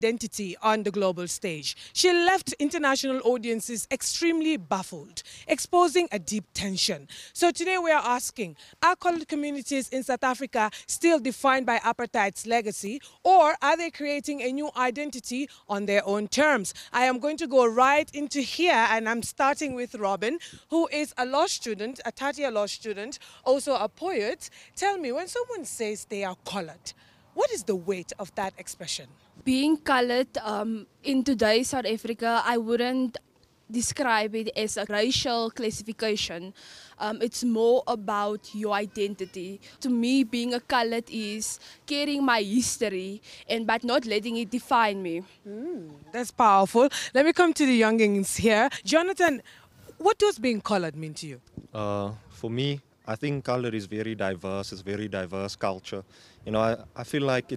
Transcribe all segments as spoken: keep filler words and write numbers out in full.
identity on the global stage. She left international audiences extremely baffled, exposing a deep tension. So today we are asking, are colored communities in South Africa still defined by apartheid's legacy, or are they creating a new identity on their own terms? I am going to go right into here, and I'm starting with Robin, who is a law student, a third year law student, also a poet. Tell me, when someone says they are colored, what is the weight of that expression? Being colored um, in today's South Africa, I wouldn't describe it as a racial classification. Um, it's more about your identity. To me, being a colored is carrying my history and but not letting it define me. Mm, that's powerful. Let me come to the youngins here. Jonathan, what does being colored mean to you? Uh, for me, I think color is very diverse. It's very diverse culture. You know, I, I feel like it.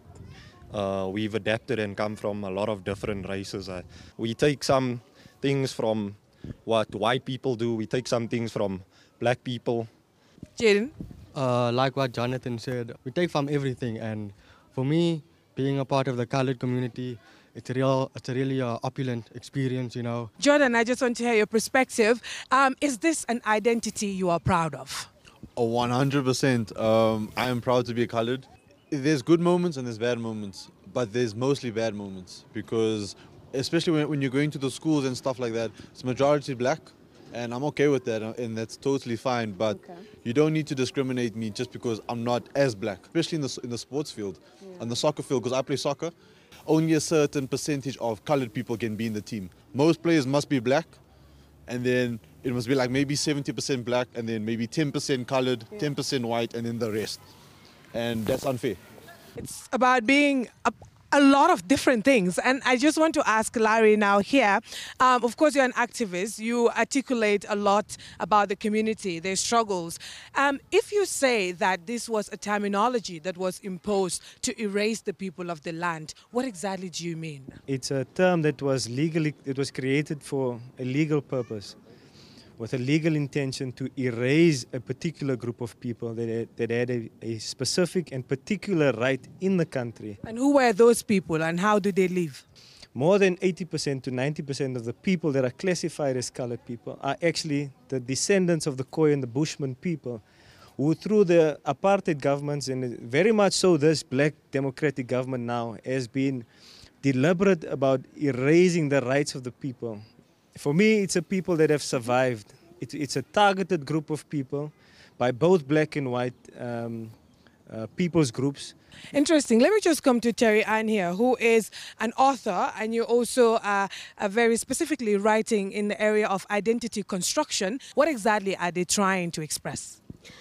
Uh, we've adapted and come from a lot of different races. Uh, we take some things from what white people do. We take some things from black people. Jaden? Uh, like what Jonathan said, we take from everything. And for me, being a part of the colored community, it's a real, it's a really uh, opulent experience, you know. Jordan, I just want to hear your perspective. Um, is this an identity you are proud of? Oh, one hundred percent. Um, I am proud to be colored. There's good moments and there's bad moments, but there's mostly bad moments because especially when, when you're going to the schools and stuff like that, it's majority black, and I'm okay with that, and that's totally fine, but okay. You don't need to discriminate me just because I'm not as black, especially in the, in the sports field, yeah. On the soccer field, because I play soccer. Only a certain percentage of colored people can be in the team. Most players must be black, and then it must be like maybe seventy percent black, and then maybe ten percent colored, yeah. ten percent white, and then the rest. And that's unfair. It's about being a, a lot of different things. And I just want to ask Larry now here. Um, of course, you're an activist. You articulate a lot about the community, their struggles. Um, if you say that this was a terminology that was imposed to erase the people of the land, what exactly do you mean? It's a term that was legally, it was created for a legal purpose, with a legal intention to erase a particular group of people that had, that had a, a specific and particular right in the country. And who were those people and how do they live? More than eighty percent to ninety percent of the people that are classified as colored people are actually the descendants of the Khoi and the Bushman people, who through the apartheid governments, and very much so this black democratic government now, has been deliberate about erasing the rights of the people. For me, it's a people that have survived. It, it's a targeted group of people by both black and white um, uh, people's groups. Interesting. Let me just come to Terry Ann here, who is an author, and you also are, are very specifically writing in the area of identity construction. What exactly are they trying to express?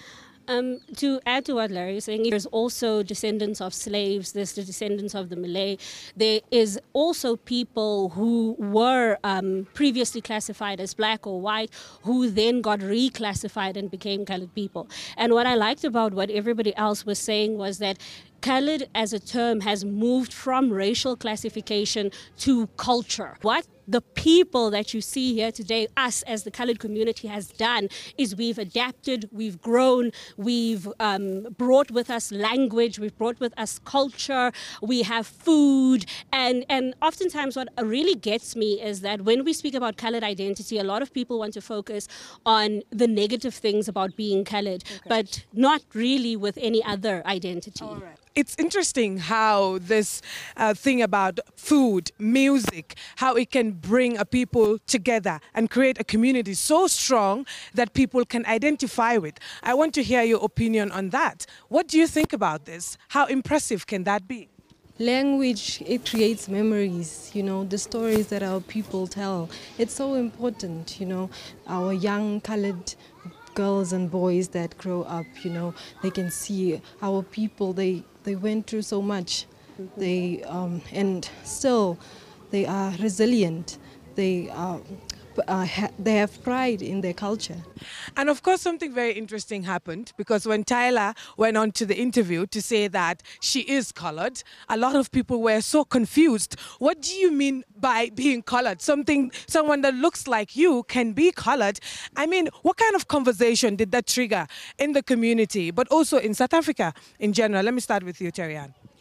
Um, to add to what Larry is saying, there's also descendants of slaves, there's the descendants of the Malay. There is also people who were um, previously classified as black or white, who then got reclassified and became colored people. And what I liked about what everybody else was saying was that colored as a term has moved from racial classification to culture. What the people that you see here today, us as the colored community, has done is we've adapted, we've grown, we've um, brought with us language, we've brought with us culture, we have food, and, and oftentimes what really gets me is that when we speak about colored identity, a lot of people want to focus on the negative things about being colored, okay. But not really with any other identity. All right. It's interesting how this uh, thing about food, music, how it can bring a people together and create a community so strong that people can identify with. I want to hear your opinion on that. What do you think about this? How impressive can that be? Language, it creates memories, you know, the stories that our people tell. It's so important, you know, our young colored girls and boys that grow up, you know, they can see our people, they, they went through so much, mm-hmm. they um, and still they are resilient, they are Uh, ha they have pride in their culture. And of course, something very interesting happened, because when Tyler went on to the interview to say that she is colored, a lot of people were so confused. What do you mean by being colored? Something, someone that looks like you can be colored. I mean, what kind of conversation did that trigger in the community, but also in South Africa in general? Let me start with you, Terry Ann.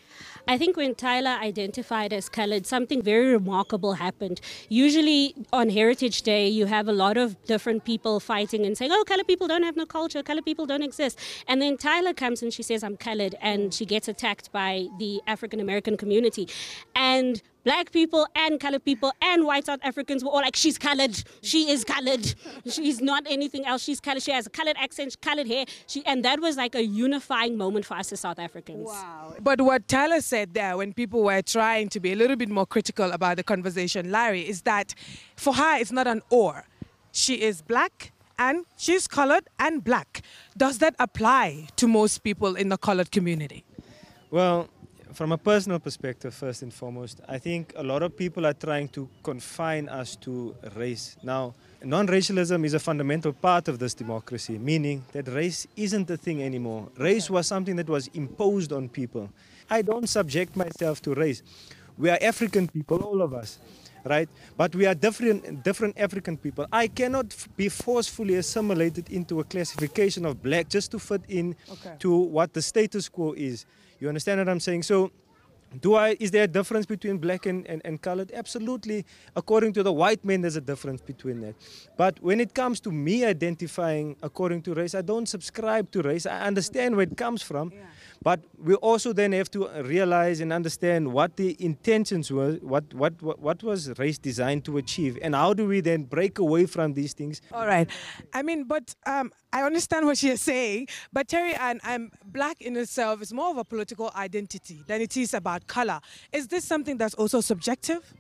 I think when Tyler identified as colored, something very remarkable happened. Usually on Heritage Day, you have a lot of different people fighting and saying, oh, colored people don't have no culture, colored people don't exist. And then Tyler comes and she says, I'm colored, and she gets attacked by the African American community. And black people and colored people and white South Africans were all like, she's colored, she is colored, she's not anything else, she's colored, she has a colored accent, colored hair. She, and that was like a unifying moment for us as South Africans. Wow. But what Tyler said there when people were trying to be a little bit more critical about the conversation, Larry, is that for her it's not an or. She is black and she's colored and black. Does that apply to most people in the colored community? Well, from a personal perspective, first and foremost, I think a lot of people are trying to confine us to race. Now, non-racialism is a fundamental part of this democracy, meaning that race isn't a thing anymore. Race was something that was imposed on people. I don't subject myself to race. We are African people, all of us, right? But we are different, different African people. I cannot be forcefully assimilated into a classification of black just to fit in okay. to what the status quo is. You understand what I'm saying? So, do I? Is there a difference between black and, and, and colored? Absolutely. According to the white man, there's a difference between that. But when it comes to me identifying according to race, I don't subscribe to race. I understand where it comes from. Yeah. But we also then have to realize and understand what the intentions were, what, what, what, what was race designed to achieve, and how do we then break away from these things. All right. I mean, but um, I understand what you're saying, but Terry, and um, black in itself is more of a political identity than it is about color. Is this something that's also subjective?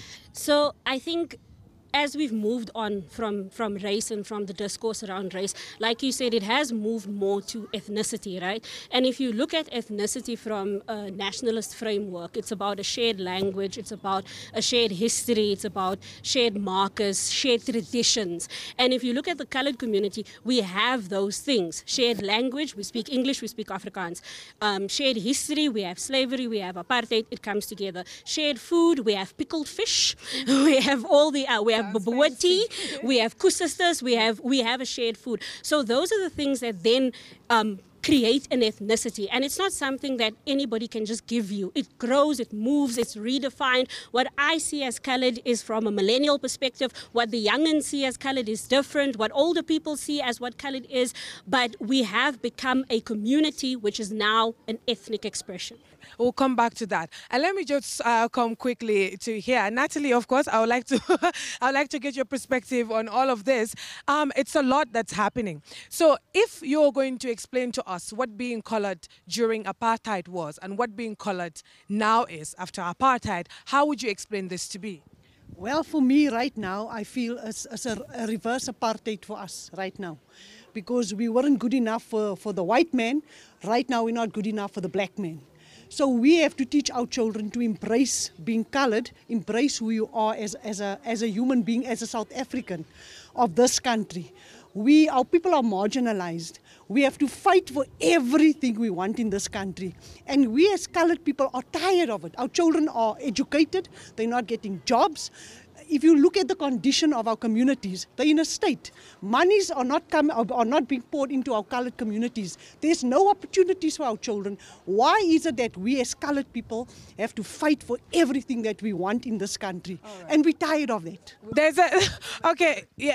So I think as we've moved on from, from race and from the discourse around race, like you said, it has moved more to ethnicity, right? And if you look at ethnicity from a nationalist framework, it's about a shared language, it's about a shared history, it's about shared markers, shared traditions. And if you look at the colored community, we have those things. Shared language, we speak English, we speak Afrikaans. Um, shared history, we have slavery, we have apartheid, it comes together. Shared food, we have pickled fish, we have all the, uh, we have bobotie, we have kusisters, we have we have a shared food. So those are the things that then um, create an ethnicity, and it's not something that anybody can just give you. It grows, it moves, it's redefined. What I see as colored is from a millennial perspective. What the youngins see as colored is different. What older people see as what colored is. But we have become a community which is now an ethnic expression. We'll come back to that. And let me just uh, come quickly to here. Natalie, of course, I would like to I would like to get your perspective on all of this. Um, it's a lot that's happening. So if you're going to explain to us what being colored during apartheid was and what being colored now is after apartheid, how would you explain this to be? Well, for me right now, I feel it's, it's a, a reverse apartheid for us right now. Because we weren't good enough for, for the white man, right now we're not good enough for the black man. So we have to teach our children to embrace being colored, embrace who you are as, as, a, as a human being, as a South African of this country. We, our people are marginalized. We have to fight for everything we want in this country. And we as colored people are tired of it. Our children are educated, they're not getting jobs. If you look at the condition of our communities, they're in a state. Monies are not coming, are not being poured into our colored communities. There's no opportunities for our children. Why is it that we as colored people have to fight for everything that we want in this country? Right. And we're tired of that. There's a, okay, yeah.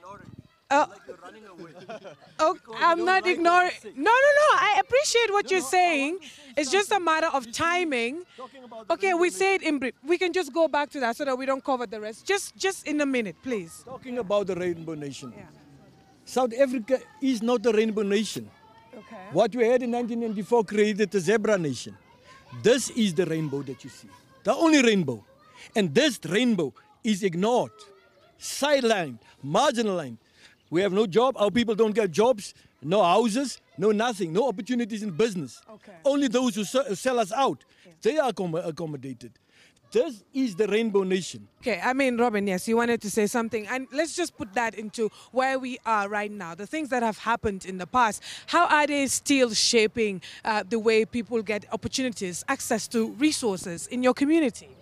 Uh, oh, I'm not ignoring. No, no, no. I appreciate what you're saying. It's just a matter of timing. Okay, we say it in brief. We can just go back to that so that we don't cover the rest. Just, just in a minute, please. Talking about the Rainbow Nation. Yeah. South Africa is not a Rainbow Nation. Okay. What we had in nineteen ninety-four created the Zebra Nation. This is the rainbow that you see. The only rainbow. And this rainbow is ignored, sidelined, marginalized. We have no job, our people don't get jobs, no houses, no nothing, no opportunities in business. Okay. Only those who sell us out, yeah. They are accommodated. This is the Rainbow Nation. Okay, I mean, Robin, yes, you wanted to say something. And let's just put that into where we are right now. The things that have happened in the past, how are they still shaping uh, the way people get opportunities, access to resources in your community?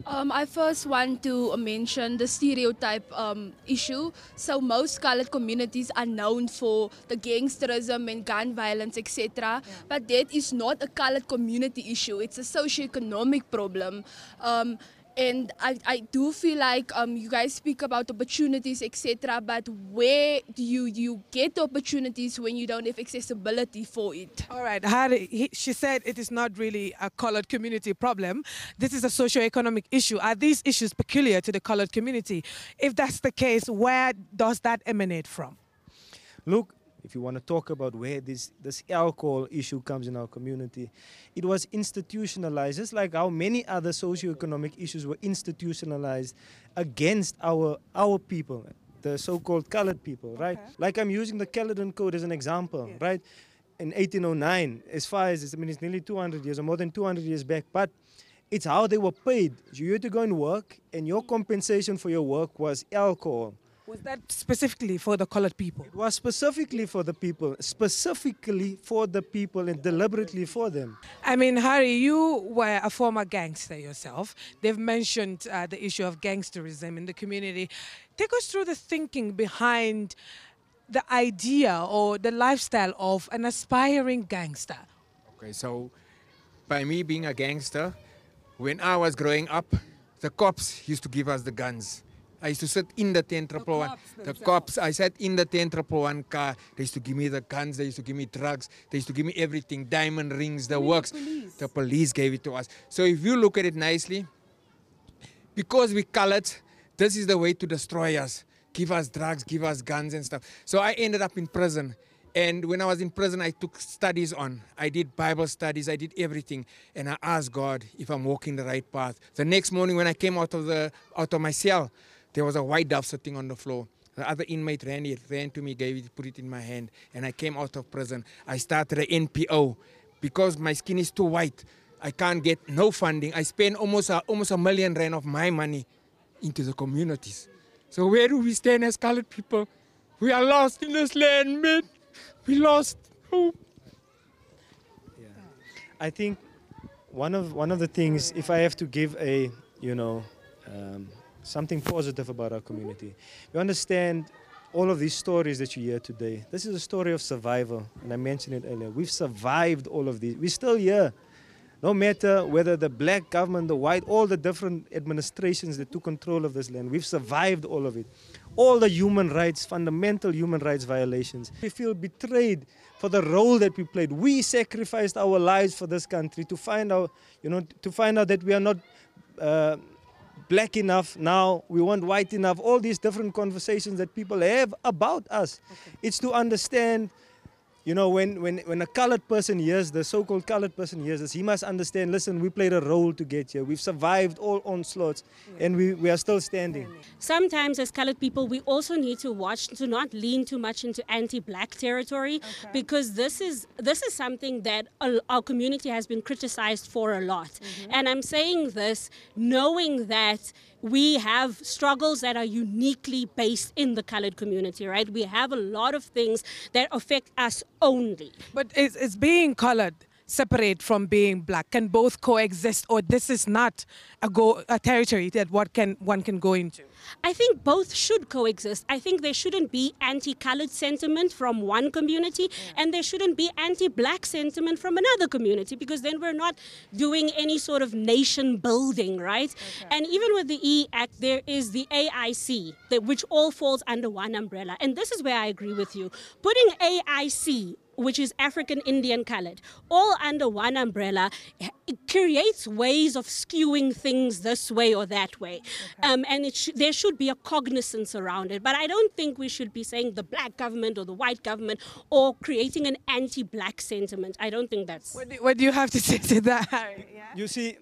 Um, I first want to mention the stereotype um, issue. So most colored communities are known for the gangsterism and gun violence, et cetera. Yeah. But that is not a colored community issue. It's a socio-economic problem. Um, And I, I do feel like um, you guys speak about opportunities, et cetera. But where do you, you get the opportunities when you don't have accessibility for it? All right, Hari, he, she said it is not really a colored community problem. This is a socio-economic issue. Are these issues peculiar to the colored community? If that's the case, where does that emanate from? Look, if you want to talk about where this, this alcohol issue comes in our community, it was institutionalized, just like how many other socioeconomic issues were institutionalized against our, our people, the so-called colored people, right? Okay. Like I'm using the Caledon Code as an example, yes. right? In eighteen oh nine, as far as, I mean, it's nearly two hundred years or more than two hundred years back, but it's how they were paid. You had to go and work, and your compensation for your work was alcohol. Was that specifically for the colored people? It was specifically for the people, specifically for the people and deliberately for them. I mean, Hari, you were a former gangster yourself. They've mentioned uh, the issue of gangsterism in the community. Take us through the thinking behind the idea or the lifestyle of an aspiring gangster. Okay, so by me being a gangster, when I was growing up, the cops used to give us the guns. I used to sit in the ten triple one. The cops, I sat in the ten triple one car. They used to give me the guns. They used to give me drugs. They used to give me everything, diamond rings, the works. The, the police gave it to us. So if you look at it nicely, because we colored, this is the way to destroy us. Give us drugs, give us guns and stuff. So I ended up in prison. And when I was in prison, I took studies on. I did Bible studies, I did everything. And I asked God if I'm walking the right path. The next morning when I came out of, the, out of my cell, there was a white dove sitting on the floor. The other inmate ran it, ran to me, gave it, put it in my hand, and I came out of prison. I started an N P O. Because my skin is too white, I can't get no funding. I spend almost a, almost a million rand of my money into the communities. So where do we stand as colored people? We are lost in this land, man. We lost hope. Yeah. I think one of, one of the things, if I have to give a, you know, um, something positive about our community. You understand all of these stories that you hear today. This is a story of survival, and I mentioned it earlier. We've survived all of these. We're still here. No matter whether the black government, the white, all the different administrations that took control of this land, we've survived all of it. All the human rights, fundamental human rights violations. We feel betrayed for the role that we played. We sacrificed our lives for this country to find out, you know, to find out that we are not uh, black enough now, we weren't white enough, all these different conversations that people have about us. Okay. It's to understand, you know, when, when, when a colored person hears, the so-called colored person hears this, he must understand, listen, we played a role to get here. We've survived all onslaughts, yeah. and we, we are still standing. Sometimes as colored people, we also need to watch to not lean too much into anti-black territory, okay. because this is, this is something that our community has been criticized for a lot. Mm-hmm. And I'm saying this knowing that we have struggles that are uniquely based in the colored community, right? We have a lot of things that affect us only. But is, is being colored separate from being black? Can both coexist, or this is not a, go, a territory that what can, one can go into? I think both should coexist. I think there shouldn't be anti-colored sentiment from one community, yeah. and there shouldn't be anti-black sentiment from another community, because then we're not doing any sort of nation building, right? Okay. And even with the E Act, there is the A I C, that, which all falls under one umbrella. And this is where I agree with you. Putting A I C, which is African Indian colored, all under one umbrella, it creates ways of skewing things this way or that way. Okay. Um, and it sh there should be a cognizance around it. But I don't think we should be saying the black government or the white government or creating an anti-black sentiment. I don't think that's... What do, what do you have to say to that, Hari? Yeah? You see,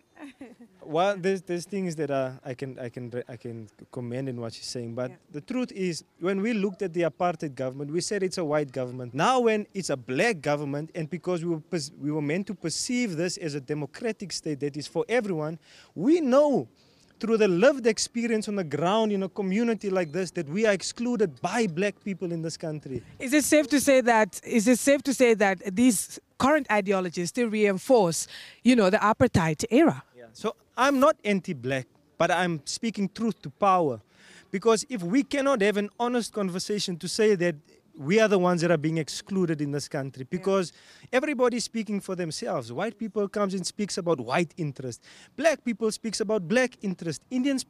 well, there's, there's things that are, I can I can I can commend in what she's saying, but yeah. the truth is, when we looked at the apartheid government, we said it's a white government. Now, when it's a black government, and because we were we were meant to perceive this as a democratic state that is for everyone, we know through the lived experience on the ground in a community like this that we are excluded by black people in this country. Is it safe to say that? Is it safe to say that these current ideologies still reinforce, you know, the apartheid era? So I'm not anti-black, but I'm speaking truth to power. Because if we cannot have an honest conversation to say that we are the ones that are being excluded in this country, because yeah. everybody's speaking for themselves. White people comes and speaks about white interest. Black people speaks about black interest. Indians